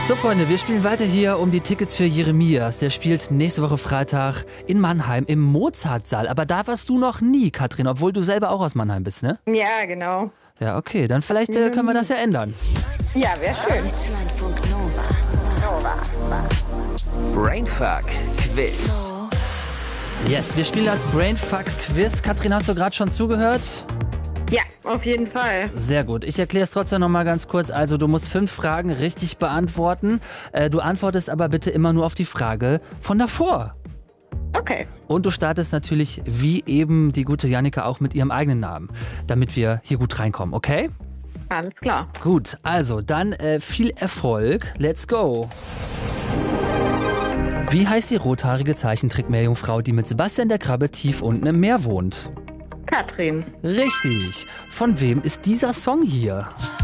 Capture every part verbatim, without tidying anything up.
So Freunde, wir spielen weiter hier um die Tickets für Jeremias. Der spielt nächste Woche Freitag in Mannheim im Mozartsaal. Aber da warst du noch nie, Katrin, obwohl du selber auch aus Mannheim bist, ne? Ja, genau. Ja, okay, dann vielleicht äh, können wir das ja ändern. Ja, wäre schön. Deutschlandfunk Nova. Brainfuck Quiz. Yes, wir spielen das Brainfuck Quiz. Katrin, hast du gerade schon zugehört? Ja, auf jeden Fall. Sehr gut. Ich erkläre es trotzdem noch mal ganz kurz. Also du musst fünf Fragen richtig beantworten. Äh, du antwortest aber bitte immer nur auf die Frage von davor. Okay. Und du startest natürlich wie eben die gute Jannika auch mit ihrem eigenen Namen, damit wir hier gut reinkommen, okay? Alles klar. Gut, also dann äh, viel Erfolg. Let's go. Wie heißt die rothaarige Zeichentrick-Meerjungfrau, die mit Sebastian der Krabbe tief unten im Meer wohnt? Katrin. Richtig. Von wem ist dieser Song hier?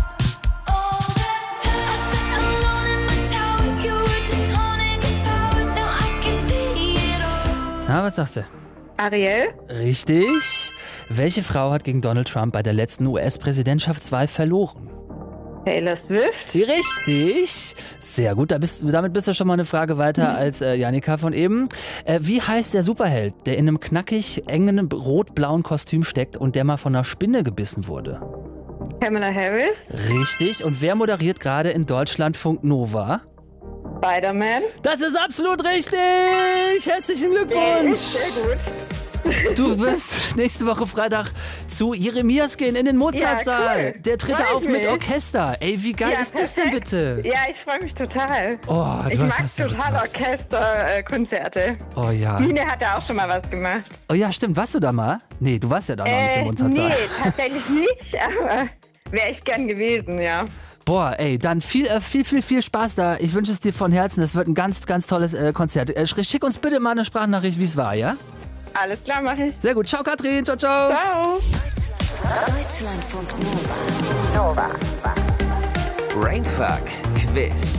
Na, was sagst du? Ariel. Richtig. Welche Frau hat gegen Donald Trump bei der letzten U S-Präsidentschaftswahl verloren? Taylor Swift. Richtig. Sehr gut, da bist, damit bist du schon mal eine Frage weiter als äh, Jannika von eben. Äh, wie heißt der Superheld, der in einem knackig engen rot-blauen Kostüm steckt und der mal von einer Spinne gebissen wurde? Kamala Harris. Richtig. Und wer moderiert gerade in Deutschlandfunk Nova? Spider-Man. Das ist absolut richtig! Herzlichen Glückwunsch! Sehr gut. Du wirst nächste Woche Freitag zu Jeremias gehen in den Mozartsaal. Ja, cool. Der tritt Freu da ich auf mit mich. Orchester. Ey, wie geil Ja, ist das denn perfekt. bitte? Ja, ich freue mich total. Oh, du Ich hast mag das ja total gemacht. Orchesterkonzerte. Oh ja. Mine hat da auch schon mal was gemacht. Oh ja, stimmt. Warst du da mal? Nee, du warst ja da noch nicht im Äh, Mozartsaal. nee, tatsächlich nicht, aber wäre ich gern gewesen, ja. Boah, ey, dann viel, äh, viel, viel, viel Spaß da. Ich wünsche es dir von Herzen. Das wird ein ganz, ganz tolles äh, Konzert. Äh, schick uns bitte mal eine Sprachnachricht, wie es war, ja? Alles klar, mache ich. Sehr gut. Ciao, Katrin. Ciao, ciao. Ciao. Deutschlandfunk Nova. Brainfuck Quiz.